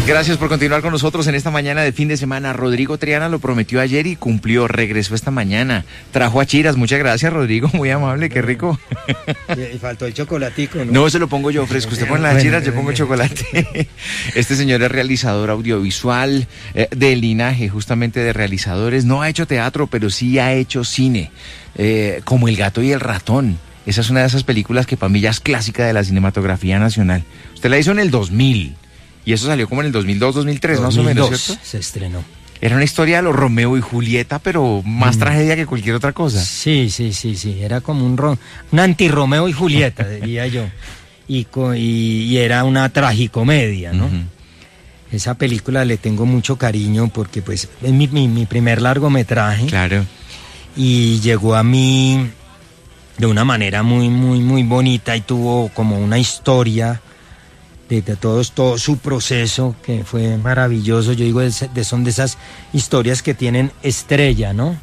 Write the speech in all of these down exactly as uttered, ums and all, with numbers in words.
Gracias por continuar con nosotros en esta mañana de fin de semana. Rodrigo Triana lo prometió ayer y cumplió, regresó esta mañana. Trajo achiras, muchas gracias, Rodrigo, muy amable, qué rico. Y faltó el chocolatico, ¿no? No, se lo pongo yo fresco, usted pone las achiras, yo pongo el chocolate. Este señor es realizador audiovisual, eh, de linaje justamente de realizadores. No ha hecho teatro, pero sí ha hecho cine, eh, como El gato y el ratón. Esa es una de esas películas que para mí ya es clásica de la cinematografía nacional. Usted la hizo en el dos mil. Y eso salió como en el dos mil dos, dos mil tres, más o menos, ¿cierto? Se estrenó. Era una historia de los Romeo y Julieta, pero más mm. tragedia que cualquier otra cosa. Sí, sí, sí, sí. Era como un, ro un anti-Romeo y Julieta, diría yo. Y, y, y era una tragicomedia, ¿no? Uh-huh. Esa película le tengo mucho cariño porque pues es mi, mi, mi primer largometraje. Claro. Y llegó a mí de una manera muy, muy, muy bonita y tuvo como una historia de, de todo, todo su proceso que fue maravilloso. Yo digo, de, de, son de esas historias que tienen estrella, ¿no?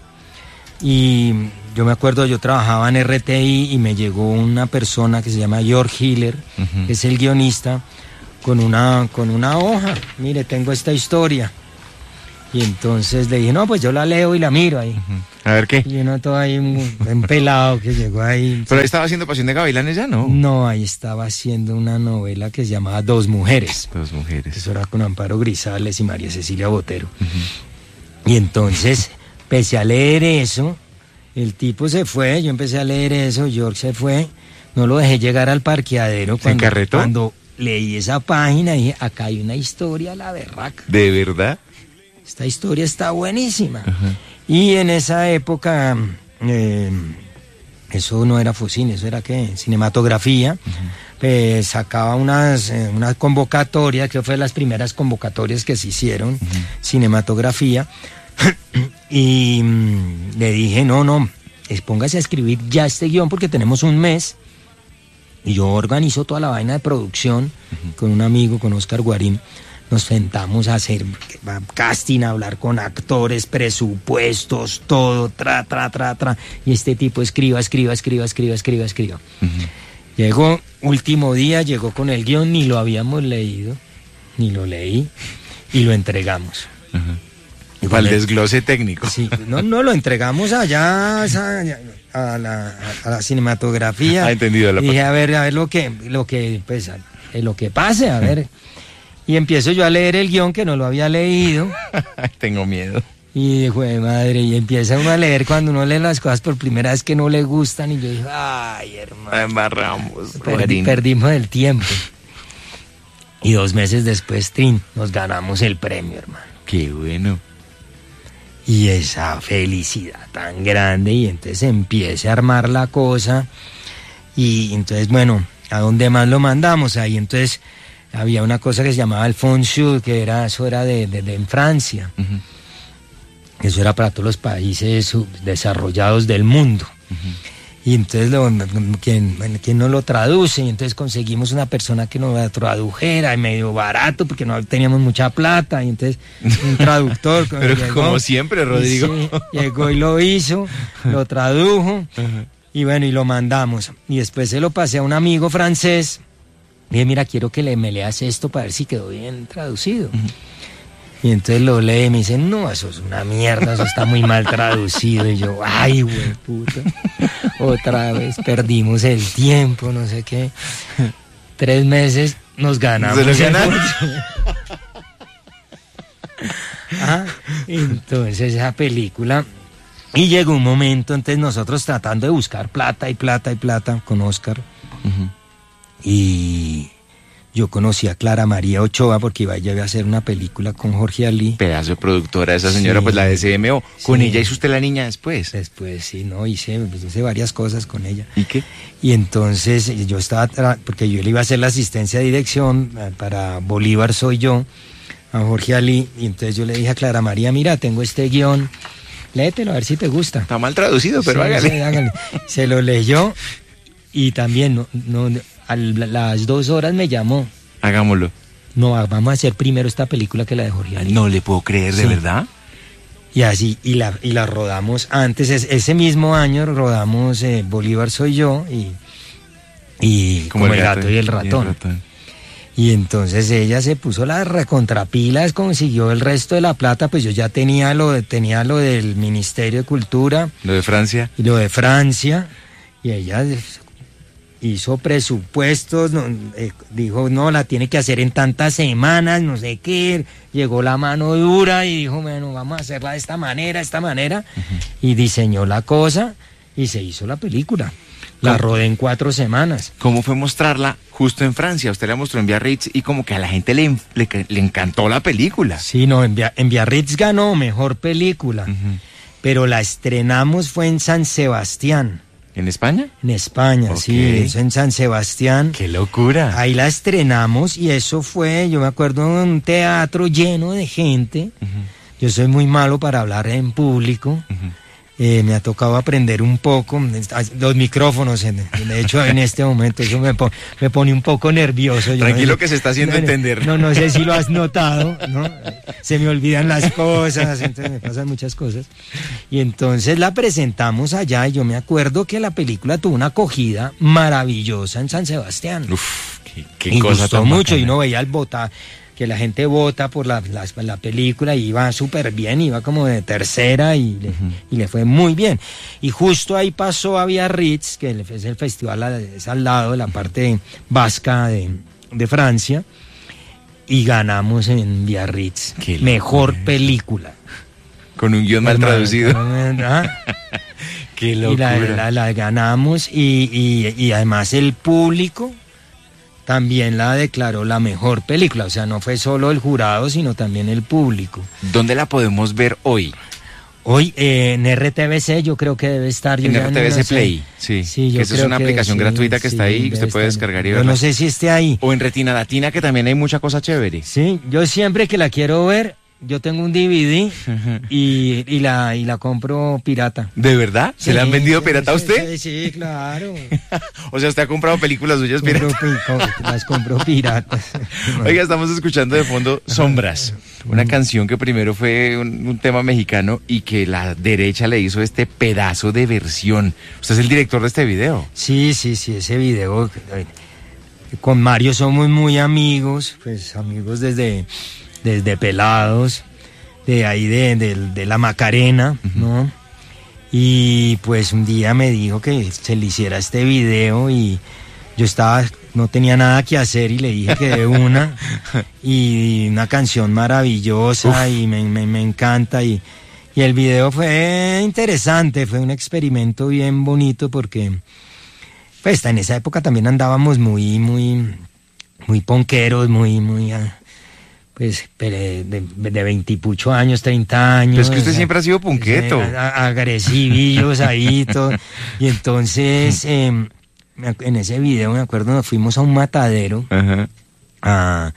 Y yo me acuerdo, yo trabajaba en R T I y me llegó una persona que se llama George Hiller, uh-huh. que es el guionista, con una, con una hoja. Mire, tengo esta historia. Y entonces le dije, no, pues yo la leo y la miro ahí. Uh-huh. A ver qué. Y uno todo ahí, un, un pelado que llegó ahí. ¿Pero ahí estaba haciendo Pasión de Gavilanes ya, no? No, ahí estaba haciendo una novela que se llamaba Dos Mujeres. Dos Mujeres. Eso era con Amparo Grisales y María Cecilia Botero. Uh-huh. Y entonces, empecé a leer eso, el tipo se fue, yo empecé a leer eso, George se fue, no lo dejé llegar al parqueadero. ¿Se encarretó? Cuando leí esa página, dije, acá hay una historia, la berraca. ¿De verdad? Esta historia está buenísima. Uh-huh. Y en esa época, eh, eso no era Focine, eso era ¿qué? Cinematografía. Uh-huh. Eh, sacaba unas, eh, una convocatoria, que fue de las primeras convocatorias que se hicieron, uh-huh. cinematografía. Y mm, le dije, no, no, póngase a escribir ya este guión porque tenemos un mes. Y yo organizo toda la vaina de producción uh-huh. con un amigo, con Oscar Guarín. Nos sentamos a hacer casting, a hablar con actores, presupuestos, todo, tra, tra, tra, tra. Y este tipo escriba, escriba, escriba, escriba, escriba, escriba. Uh-huh. Llegó, último día, llegó con el guión, ni lo habíamos leído, ni lo leí, y lo entregamos. Uh-huh. Para el desglose técnico. Sí, no, no, lo entregamos allá a, a, la, a la cinematografía. Ha entendido la y dije, a ver, a ver lo que, lo que, pues, lo que pase, a ver... Y empiezo yo a leer el guión que no lo había leído. Tengo miedo. Y dijo, madre, y empieza uno a leer cuando uno lee las cosas por primera vez que no le gustan. Y yo dije, ay, hermano. Embarramos. Perdi, perdimos el tiempo. Y dos meses después, trin, nos ganamos el premio, hermano. Qué bueno. Y esa felicidad tan grande. Y entonces empieza a armar la cosa. Y entonces, bueno, ¿a dónde más lo mandamos? Ahí entonces... Había una cosa que se llamaba el Fond Sud, que era, eso era de, de, de en Francia. Uh-huh. Eso era para todos los países desarrollados del mundo. Uh-huh. Y entonces, lo, ¿quién, ¿quién nos lo traduce? Y entonces conseguimos una persona que nos lo tradujera, y medio barato, porque no teníamos mucha plata. Y entonces, un traductor. Pero llegó, como siempre, Rodrigo. Y sí, llegó y lo hizo, lo tradujo. Uh-huh. Y bueno, y lo mandamos. Y después se lo pasé a un amigo francés. Dije, mira, quiero que le, me leas esto para ver si quedó bien traducido. Uh-huh. Y entonces lo lee y me dice, no, eso es una mierda, eso está muy mal traducido. Y yo, ay, güey, puta, otra vez perdimos el tiempo, no sé qué. Tres meses nos ganamos. ¿Se lo ganaron? Ah, entonces esa película... Y llegó un momento, entonces nosotros tratando de buscar plata y plata y plata con Oscar... Uh-huh. Y yo conocí a Clara María Ochoa porque iba, iba a hacer una película con Jorge Ali. Pedazo de productora esa señora, sí, pues la de C M O. ¿Con sí. ella hizo usted La Niña después? Después, sí, no, hice, pues, hice varias cosas con ella. ¿Y qué? Y entonces yo estaba, porque yo le iba a hacer la asistencia de dirección para Bolívar Soy Yo, a Jorge Ali. Y entonces yo le dije a Clara María, mira, tengo este guión, léetelo a ver si te gusta. Está mal traducido, pero sí, hágale. Sí, hágale. Se lo leyó y también no... no a las dos horas me llamó. Hagámoslo. No, vamos a hacer primero esta película que la de Jorge Ali. No le puedo creer, ¿de sí. verdad? Y así, y la, y la rodamos antes, es, ese mismo año rodamos eh, Bolívar Soy Yo y, y como, como el gato, gato y el ratón. Y, el ratón. Y entonces ella se puso las recontrapilas, consiguió el resto de la plata, pues yo ya tenía lo, de, tenía lo del Ministerio de Cultura. Lo de Francia. Y lo de Francia, y ella hizo presupuestos, no, eh, dijo, no, la tiene que hacer en tantas semanas, no sé qué, llegó la mano dura y dijo, bueno, vamos a hacerla de esta manera, de esta manera, uh-huh. y diseñó la cosa y se hizo la película. La rodé en cuatro semanas. ¿Cómo fue mostrarla justo en Francia? Usted la mostró en Biarritz y como que a la gente le, le, le encantó la película. Sí, no, en, en Biarritz ganó mejor película, uh-huh. pero la estrenamos fue en San Sebastián. ¿En España? En España, okay. Sí, eso en San Sebastián. ¡Qué locura! Ahí la estrenamos y eso fue, yo me acuerdo, un teatro lleno de gente. Uh-huh. Yo soy muy malo para hablar en público. Uh-huh. Eh, me ha tocado aprender un poco, los micrófonos, de hecho en este momento eso me, po- me pone un poco nervioso. Yo Tranquilo no, que se está haciendo no, entender. No, no sé si lo has notado, ¿no? Se me olvidan las cosas, entonces me pasan muchas cosas. Y entonces la presentamos allá y yo me acuerdo que la película tuvo una acogida maravillosa en San Sebastián. Uf, qué, qué y cosa gustó tan mucho bacana. Y uno veía el bota que la gente vota por la, la, la película y iba súper bien, iba como de tercera y le, uh-huh. y le fue muy bien. Y justo ahí pasó a Biarritz, que es el festival, es al lado de la parte vasca de, de Francia, y ganamos en Biarritz. Qué mejor locura. Película. Con un guión mal traducido. ¿Ah? Qué locura. Y la, la, la ganamos y, y, y además el público también la declaró la mejor película, o sea, no fue solo el jurado, sino también el público. ¿Dónde la podemos ver hoy? Hoy eh, en R T V C yo creo que debe estar. En R T V C no Play, sí. sí que esa es una aplicación que, gratuita sí, que está ahí, que usted puede estar. descargar y yo verla. No sé si esté ahí. O en Retina Latina, que también hay mucha cosa chévere. Sí, yo siempre que la quiero ver, yo tengo un D V D y, y, la, y la compro pirata. ¿De verdad? ¿Se sí, la han vendido sí, pirata a sí, usted? Sí, sí, claro. O sea, ¿usted ha comprado películas suyas piratas? Compro, las compro piratas. Oiga, estamos escuchando de fondo Sombras, una canción que primero fue un, un tema mexicano y que la derecha le hizo este pedazo de versión. ¿Usted es el director de este video? Sí, sí, sí, ese video. Con Mario somos muy amigos, pues amigos desde... desde pelados, de ahí de, de, de la Macarena, uh-huh. ¿no? Y pues un día me dijo que se le hiciera este video y yo estaba, no tenía nada que hacer y le dije que de una, y una canción maravillosa. Uf. Y me, me, me encanta y, y el video fue interesante, fue un experimento bien bonito porque pues en esa época también andábamos muy, muy, muy ponqueros, muy, muy... pues de, de veintipucho años, treinta años. Pero es que usted siempre ha sido punqueto. Agresivillos ahí, todo. Y entonces, eh, en ese video, me acuerdo, nos fuimos a un matadero. Ajá. A,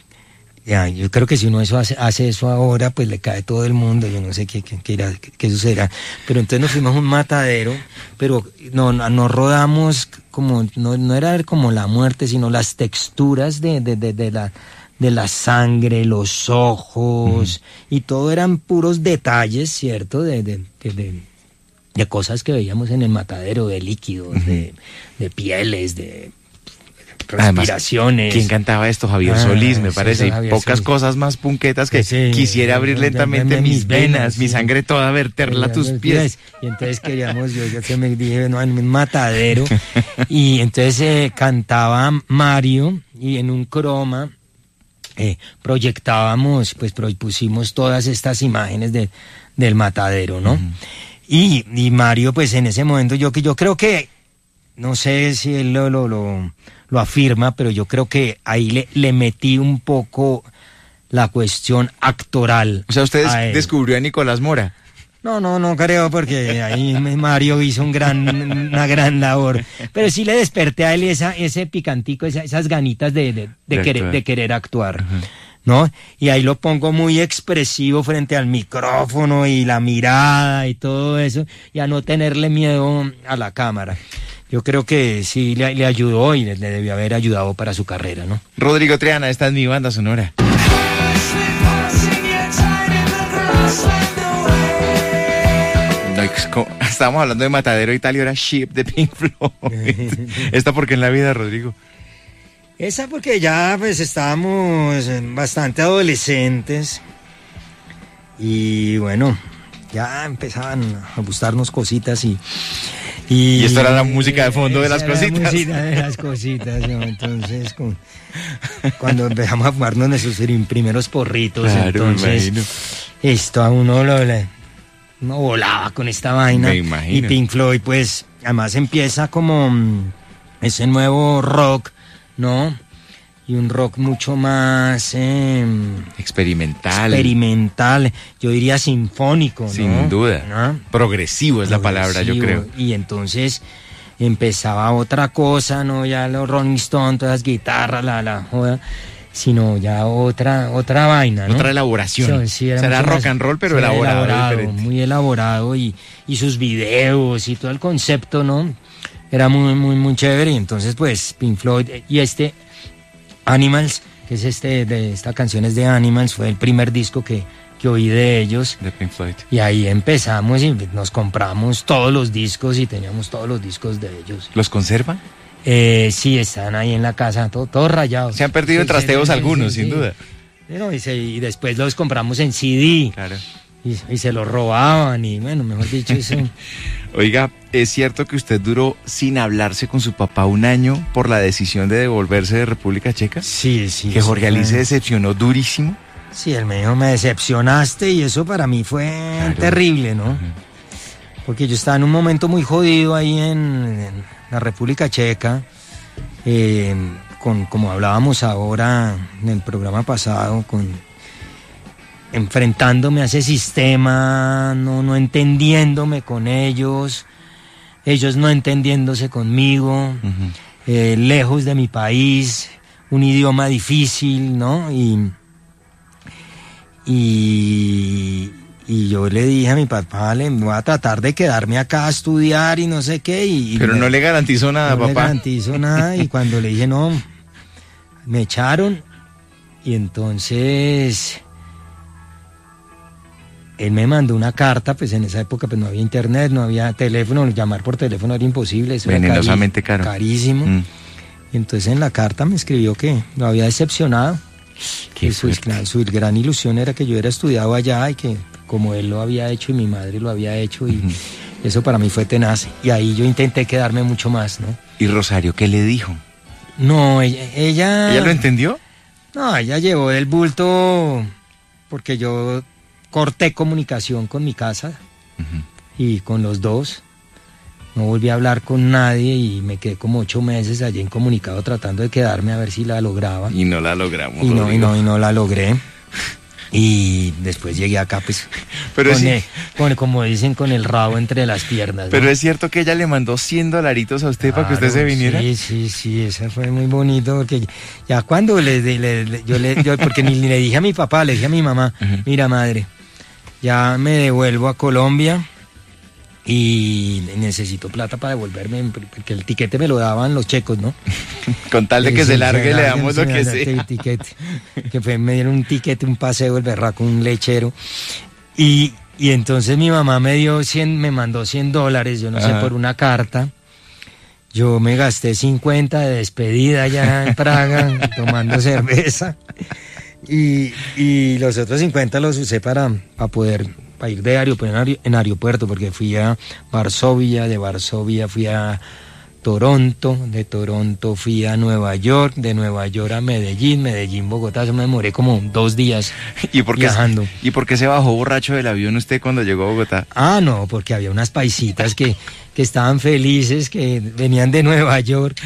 ya, yo creo que si uno eso hace, hace eso ahora, pues le cae todo el mundo. Yo no sé qué, qué, qué, irá, qué, qué sucederá. Pero entonces nos fuimos a un matadero, pero no, no rodamos como, no, no era como la muerte, sino las texturas de, de, de, de la... de la sangre, los ojos, uh-huh. y todo eran puros detalles, ¿cierto? De, de, de, de, de cosas que veíamos en el matadero, de líquidos, uh-huh. de, de pieles, de respiraciones. Además, ¿quién cantaba esto? Javier ah, Solís, me parece, y pocas Solís. Cosas más punquetas que sí, quisiera abrir lentamente mis venas, venas sí. mi sangre toda, verterla a tus pies. Y entonces queríamos, yo ya que me dije, no, en un matadero, y entonces eh, cantaba Mario, y en un croma, Eh, proyectábamos, pues pusimos todas estas imágenes de, del matadero, ¿no? Uh-huh. Y, y Mario, pues en ese momento, yo que yo creo que, no sé si él lo, lo, lo, lo afirma, pero yo creo que ahí le, le metí un poco la cuestión actoral. O sea, usted des- descubrió a Nicolás Mora. No, no, no creo, porque ahí Mario hizo un gran, una gran labor. Pero sí le desperté a él esa, ese picantico, esa, esas ganitas de, de, de, de, querer, de querer actuar, uh-huh. ¿no? Y ahí lo pongo muy expresivo frente al micrófono y la mirada y todo eso, y a no tenerle miedo a la cámara. Yo creo que sí le, le ayudó y le, le debió haber ayudado para su carrera, ¿no? Rodrigo Triana, esta es mi banda sonora. Estábamos hablando de Matadero Italia, era Ship de Pink Floyd. ¿Esta por qué en la vida, Rodrigo? Esa porque ya pues estábamos bastante adolescentes y bueno, ya empezaban a gustarnos cositas y... Y, y esto era la música de fondo de las cositas. La música de las cositas, ¿no? Entonces, con, cuando empezamos a fumarnos nuestros primeros porritos, claro, entonces esto a uno lo... Le, uno volaba con esta vaina. Me imagino. Y Pink Floyd, pues, además empieza como ese nuevo rock, ¿no? Y un rock mucho más... Eh, experimental. Experimental, yo diría sinfónico, ¿no? Sin duda. ¿No? Progresivo es Progresivo, la palabra, yo creo. Y entonces empezaba otra cosa, ¿no? Ya los Rolling Stones, todas las guitarras, la, la joda... sino ya otra otra vaina, ¿no? Otra elaboración. Sí, era Será rock and roll, pero elaborado, elaborado muy elaborado y, y sus videos y todo el concepto, ¿no? Era muy, muy, muy chévere. Y entonces, pues, Pink Floyd y este Animals, que es este, de esta canción es de Animals, fue el primer disco que, que oí de ellos. De Pink Floyd. Y ahí empezamos y nos compramos todos los discos y teníamos todos los discos de ellos. ¿Los conservan? Eh, sí, están ahí en la casa, todos todo rayados. Se han perdido en trasteos sí, algunos, sí, sin sí. duda. No, y, se, y después los compramos en C D. Claro. Y, y se los robaban y bueno, mejor dicho eso. Oiga, ¿es cierto que usted duró sin hablarse con su papá un año por la decisión de devolverse de República Checa? Sí, sí. ¿Que Jorge sí, Ali se decepcionó durísimo? Sí, él me dijo, me decepcionaste y eso para mí fue claro. terrible, ¿no? Uh-huh. Porque yo estaba en un momento muy jodido ahí en, en la República Checa, eh, con, como hablábamos ahora en el programa pasado, con enfrentándome a ese sistema, no, no entendiéndome con ellos, ellos no entendiéndose conmigo, uh-huh. eh, lejos de mi país, un idioma difícil, ¿no? Y, y, y yo le dije a mi papá, le voy a tratar de quedarme acá a estudiar y no sé qué. Y, Pero me, no le garantizó nada, no papá. No le garantizó nada y cuando le dije no, me echaron y entonces... Él me mandó una carta, pues en esa época pues no había internet, no había teléfono, llamar por teléfono era imposible, eso venenosamente era cari- caro. carísimo. Mm. Y entonces en la carta me escribió que lo había decepcionado. Qué su, su gran ilusión era que yo hubiera estudiado allá y que como él lo había hecho y mi madre lo había hecho y uh-huh. eso para mí fue tenaz. Y ahí yo intenté quedarme mucho más, ¿no? ¿Y Rosario qué le dijo? No, ella... ¿Ella, ¿Ella lo entendió? No, ella llevó el bulto porque yo... corté comunicación con mi casa uh-huh. y con los dos. No volví a hablar con nadie y me quedé como ocho meses allí incomunicado tratando de quedarme a ver si la lograba. Y no la logramos. Y no, y no, y no la logré. Y después llegué acá, pues, pero con sí. el, con, como dicen, con el rabo entre las piernas. Pero ¿no? es cierto que ella le mandó cien dolaritos a usted claro, para que usted se viniera. Sí, sí, sí, eso fue muy bonito, porque ya cuando le, le, le yo le, yo, porque ni le dije a mi papá, le dije a mi mamá, uh-huh. mira madre, ya me devuelvo a Colombia y necesito plata para devolverme, porque el tiquete me lo daban los checos, ¿no? Con tal de que sí, se largue, se le damos lo que sea. Tiquete, que fue, me dieron un tiquete, un paseo, el berraco, un lechero. Y, y entonces mi mamá me dio cien, me mandó cien dólares, yo no Ajá. sé, por una carta. Yo me gasté cincuenta de despedida allá en Praga, tomando cerveza. Y, y los otros cincuenta los usé para, para poder para ir de aeropuerto en aeropuerto, porque fui a Varsovia, de Varsovia fui a Toronto, de Toronto fui a Nueva York, de Nueva York a Medellín, Medellín, Bogotá, eso me demoré como dos días ¿Y por qué, viajando. ¿Y por qué se bajó borracho del avión usted cuando llegó a Bogotá? Ah, no, porque había unas paisitas que, que estaban felices, que venían de Nueva York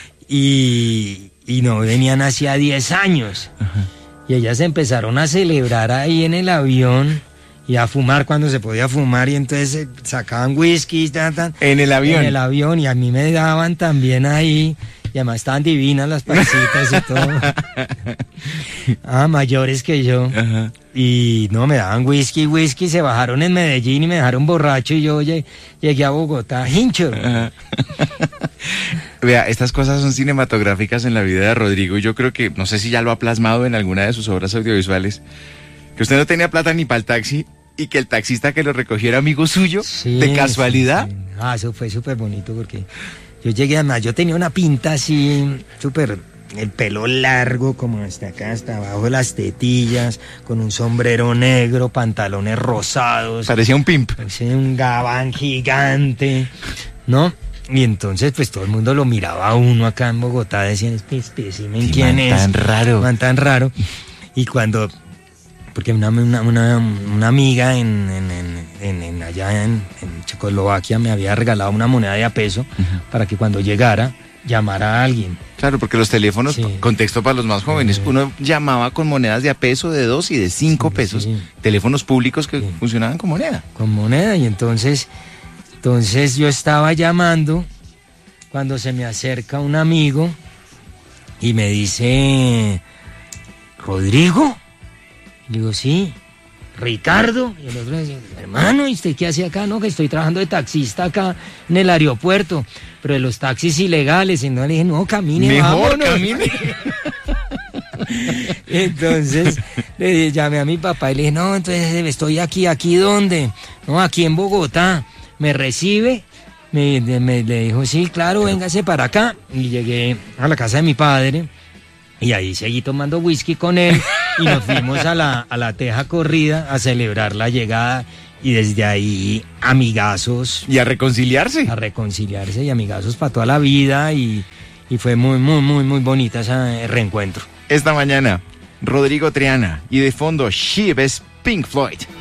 y, y no venían hacía diez años. Ajá. Y ellas empezaron a celebrar ahí en el avión y a fumar cuando se podía fumar y entonces sacaban whisky tan, tan, en el avión. En el avión y a mí me daban también ahí y además estaban divinas las paisitas y todo. Ah, mayores que yo. Ajá. Y no, me daban whisky, whisky, se bajaron en Medellín y me dejaron borracho y yo llegué, llegué a Bogotá, hincho. Vea, estas cosas son cinematográficas en la vida de Rodrigo y yo creo que, no sé si ya lo ha plasmado en alguna de sus obras audiovisuales, que usted no tenía plata ni para el taxi y que el taxista que lo recogiera amigo suyo, sí, de casualidad. Sí, sí. Ah, eso fue súper bonito porque yo llegué, además yo tenía una pinta así súper el pelo largo como hasta acá, hasta abajo de las tetillas, con un sombrero negro, pantalones rosados. Parecía un pimp. Parecía un gabán gigante, ¿no? Y entonces, pues todo el mundo lo miraba a uno acá en Bogotá, decían, este espécimen, ¿quién es? Tan raro. Man tan raro. Y cuando, porque una, una, una, una amiga en, en, en, en, en allá en, en Checoslovaquia me había regalado una moneda de a peso uh-huh. para que cuando llegara llamara a alguien. Claro, porque los teléfonos, sí. contexto para los más jóvenes, sí. uno llamaba con monedas de a peso, de dos y de cinco sí, pesos, sí. teléfonos públicos que sí. funcionaban con moneda. Con moneda, y entonces, entonces yo estaba llamando cuando se me acerca un amigo y me dice, ¿Rodrigo? Y le digo, sí. Ricardo, y el otro dice, hermano, ¿y usted qué hace acá? No, que estoy trabajando de taxista acá en el aeropuerto, pero de los taxis ilegales. Y no, le dije, no, camine, mejor vámonos. camine. Entonces le llamé a mi papá y le dije, no, entonces estoy aquí, ¿aquí dónde? No, aquí en Bogotá. ¿Me recibe? Me, me le dijo, sí, claro, véngase para acá. Y llegué a la casa de mi padre. Y ahí seguí tomando whisky con él y nos fuimos a la, a la teja corrida a celebrar la llegada y desde ahí amigazos. Y a reconciliarse. A reconciliarse y amigazos para toda la vida y, y fue muy, muy, muy, muy bonita ese reencuentro. Esta mañana, Rodrigo Triana y de fondo She es Pink Floyd.